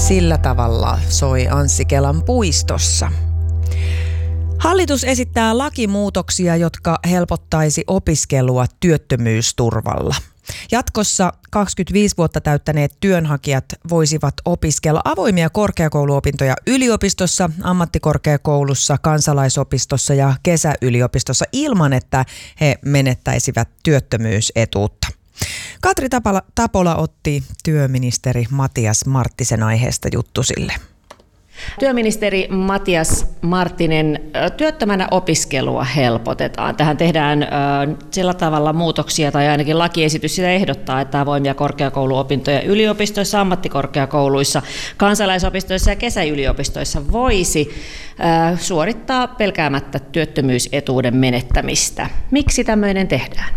Sillä tavalla soi Anssi Kelan puistossa. Hallitus esittää lakimuutoksia, jotka helpottaisi opiskelua työttömyysturvalla. Jatkossa 25 vuotta täyttäneet työnhakijat voisivat opiskella avoimia korkeakouluopintoja yliopistossa, ammattikorkeakoulussa, kansalaisopistossa ja kesäyliopistossa ilman, että he menettäisivät työttömyysetuutta. Katri Tapola otti työministeri Matias Marttisen aiheesta juttusille. Työministeri Matias Marttinen, työttömänä opiskelua helpotetaan. Tähän tehdään sillä tavalla muutoksia, tai ainakin lakiesitys sitä ehdottaa, että avoimia korkeakouluopintoja yliopistoissa, ammattikorkeakouluissa, kansalaisopistoissa ja kesäyliopistoissa voisi suorittaa pelkäämättä työttömyysetuuden menettämistä. Miksi tämmöinen tehdään?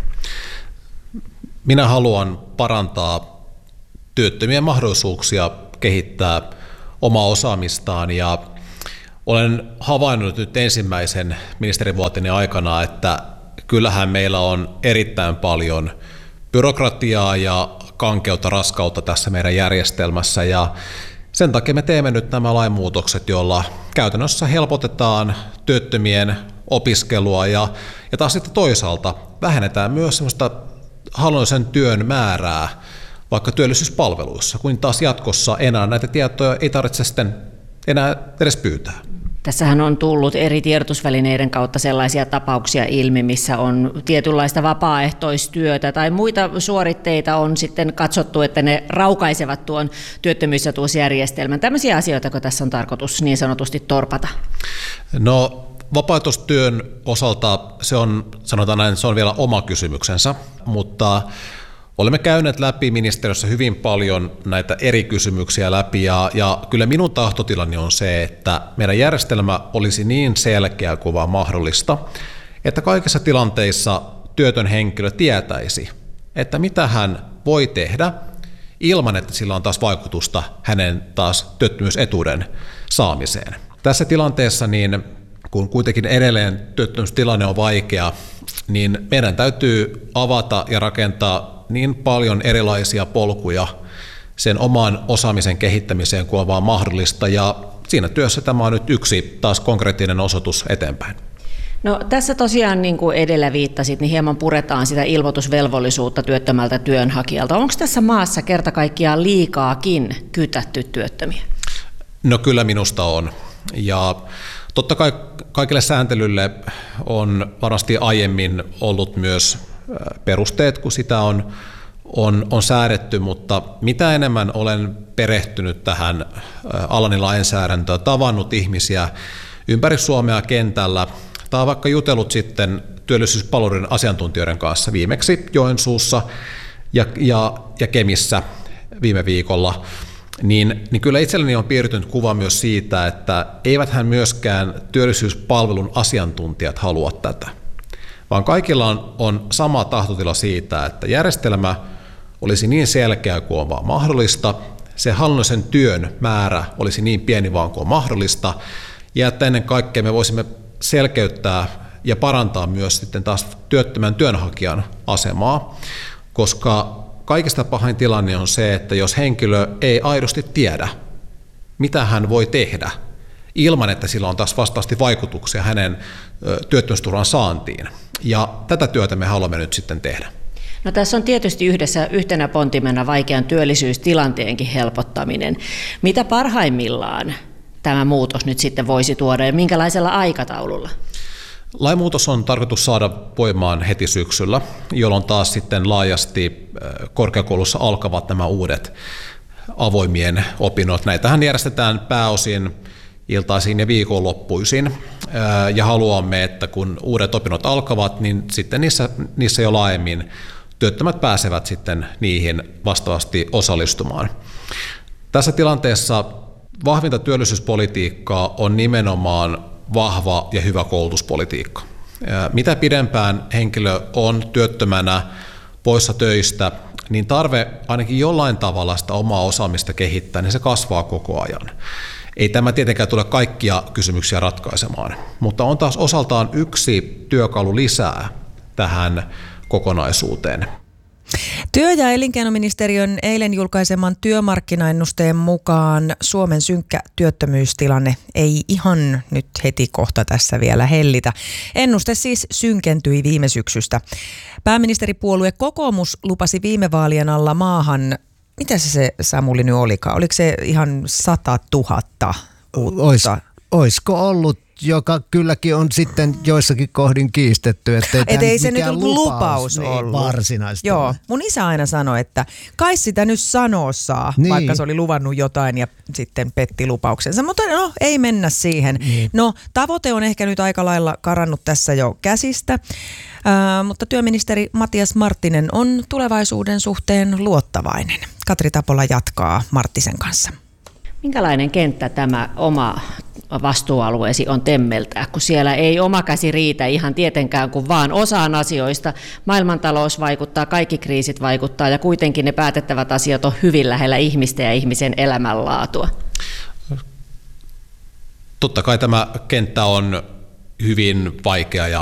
Minä haluan parantaa työttömien mahdollisuuksia kehittää omaa osaamistaan, ja olen havainnut nyt ensimmäisen ministerivuoteni aikana, että kyllähän meillä on erittäin paljon byrokratiaa ja kankeutta, raskautta tässä meidän järjestelmässä, ja sen takia me teemme nyt nämä lainmuutokset, joilla käytännössä helpotetaan työttömien opiskelua ja taas sitten toisaalta vähennetään myös sellaista hallinnollisen työn määrää vaikka työllisyyspalveluissa, kun taas jatkossa enää näitä tietoja ei tarvitse sitten enää edes pyytää. Tässähän on tullut eri tiedotusvälineiden kautta sellaisia tapauksia ilmi, missä on tietynlaista vapaaehtoistyötä tai muita suoritteita on sitten katsottu, että ne raukaisevat tuon työttömyysetuusjärjestelmän. Tämmöisiä asioita, kun tässä on tarkoitus niin sanotusti torpata? No, vapaaehtoistyön osalta se on, sanotaan näin, se on vielä oma kysymyksensä, mutta olemme käyneet läpi ministeriössä hyvin paljon näitä eri kysymyksiä läpi, ja kyllä minun tahtotilani on se, että meidän järjestelmä olisi niin selkeä kuin vaan mahdollista, että kaikissa tilanteissa työtön henkilö tietäisi, että mitä hän voi tehdä ilman, että sillä on taas vaikutusta hänen taas työttömyysetuuden saamiseen. Tässä tilanteessa, niin kun kuitenkin edelleen työttömyystilanne on vaikea, niin meidän täytyy avata ja rakentaa niin paljon erilaisia polkuja sen oman osaamisen kehittämiseen kuin on vaan mahdollista, ja siinä työssä tämä on nyt yksi taas konkreettinen osoitus eteenpäin. No tässä tosiaan, niin kuin edellä viittasit, niin hieman puretaan sitä ilmoitusvelvollisuutta työttömältä työnhakijalta. Onko tässä maassa kerta kaikkiaan liikaakin kytätty työttömiä? No kyllä minusta on, ja totta kai kaikille sääntelylle on varmasti aiemmin ollut myös perusteet, kun sitä on säädetty, mutta mitä enemmän olen perehtynyt tähän alani lainsäädäntöön, tavannut ihmisiä ympäri Suomea kentällä, tai vaikka jutellut sitten työllisyyspalveluiden asiantuntijoiden kanssa viimeksi Joensuussa ja Kemissä viime viikolla, niin kyllä itselleni on piirtynyt kuva myös siitä, että eiväthän myöskään työllisyyspalvelun asiantuntijat halua tätä, vaan kaikilla on sama tahtotila siitä, että järjestelmä olisi niin selkeä kuin on vaan mahdollista, se hallinnollisen työn määrä olisi niin pieni vaan kuin on mahdollista, ja että ennen kaikkea me voisimme selkeyttää ja parantaa myös sitten taas työttömän työnhakijan asemaa, koska kaikista pahin tilanne on se, että jos henkilö ei aidosti tiedä, mitä hän voi tehdä, ilman että sillä on taas vastaavasti vaikutuksia hänen työttömyysturvan saantiin. Ja tätä työtä me haluamme nyt sitten tehdä. No tässä on tietysti yhtenä pontimena vaikean työllisyystilanteenkin helpottaminen. Mitä parhaimmillaan tämä muutos nyt sitten voisi tuoda ja minkälaisella aikataululla? Lainmuutos on tarkoitus saada voimaan heti syksyllä, jolloin taas sitten laajasti korkeakoulussa alkavat nämä uudet avoimien opinnot. Näitähän järjestetään pääosin iltaisin ja viikonloppuisin, ja haluamme, että kun uudet opinnot alkavat, niin sitten niissä jo laajemmin työttömät pääsevät sitten niihin vastaavasti osallistumaan. Tässä tilanteessa vahvinta työllisyyspolitiikkaa on nimenomaan vahva ja hyvä koulutuspolitiikka. Mitä pidempään henkilö on työttömänä poissa töistä, niin tarve ainakin jollain tavalla sitä omaa osaamista kehittää, niin se kasvaa koko ajan. Ei tämä tietenkään tule kaikkia kysymyksiä ratkaisemaan, mutta on taas osaltaan yksi työkalu lisää tähän kokonaisuuteen. Työ- ja elinkeinoministeriön eilen julkaiseman työmarkkinaennusteen mukaan Suomen synkkä työttömyystilanne ei ihan nyt heti kohta tässä vielä hellitä. Ennuste siis synkentyi viime syksystä. Pääministeripuolue Kokoomus lupasi viime vaalien alla maahan, mitä se Samuli nyt olikaan? Oliko se ihan 100 000 uutta? Olisiko ollut, joka kylläkin on sitten joissakin kohdin kiistetty, että ei se nyt lupaus ollut. Varsinaisesti. Joo, mun isä aina sanoi, että kai sitä nyt sanoa saa, niin. Vaikka se oli luvannut jotain ja sitten petti lupauksensa, mutta no ei mennä siihen. Niin. No tavoite on ehkä nyt aika lailla karannut tässä jo käsistä, mutta työministeri Matias Marttinen on tulevaisuuden suhteen luottavainen. Katri Tapola jatkaa Marttisen kanssa. Minkälainen kenttä tämä oma vastuualueesi on temmeltää, kun siellä ei oma käsi riitä ihan tietenkään kuin vaan osaan asioista. Maailmantalous vaikuttaa, kaikki kriisit vaikuttaa ja kuitenkin ne päätettävät asiat on hyvin lähellä ihmistä ja ihmisen elämänlaatua. Totta kai tämä kenttä on hyvin vaikea ja